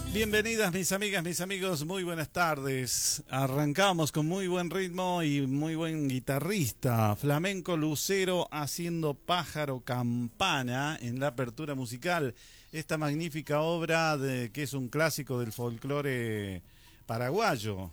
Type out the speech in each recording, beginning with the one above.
Bienvenidas mis amigas, mis amigos, muy buenas tardes. Arrancamos con muy buen ritmo y muy buen guitarrista, Flamenco Lucero haciendo Pájaro Campana en la apertura musical. Esta magnífica obra que es un clásico del folclore paraguayo,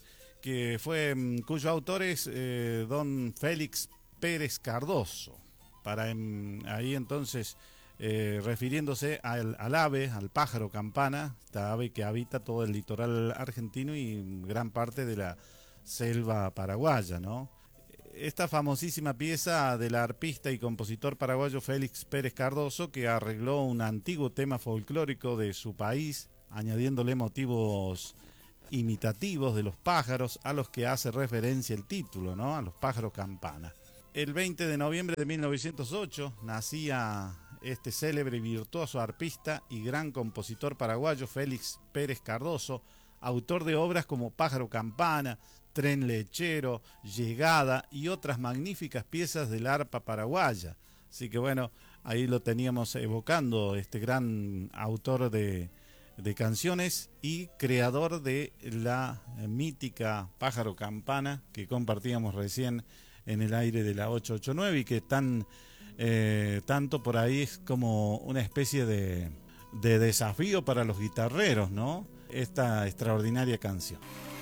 cuyo autor es don Félix Pérez Cardoso. Ahí entonces... refiriéndose al ave, al pájaro campana, esta ave que habita todo el litoral argentino y gran parte de la selva paraguaya, ¿no? Esta famosísima pieza del arpista y compositor paraguayo Félix Pérez Cardoso, que arregló un antiguo tema folclórico de su país, añadiéndole motivos imitativos de los pájaros a los que hace referencia el título, ¿no? A los pájaros campana. El 20 de noviembre de 1908 nacía este célebre y virtuoso arpista y gran compositor paraguayo Félix Pérez Cardoso, autor de obras como Pájaro Campana, Tren Lechero, Llegada y otras magníficas piezas del arpa paraguaya. Así que bueno, ahí lo teníamos evocando, este gran autor de canciones y creador de la mítica Pájaro Campana que compartíamos recién en el aire de la 889 y que tanto por ahí es como una especie de desafío para los guitarreros, ¿no? Esta extraordinaria canción.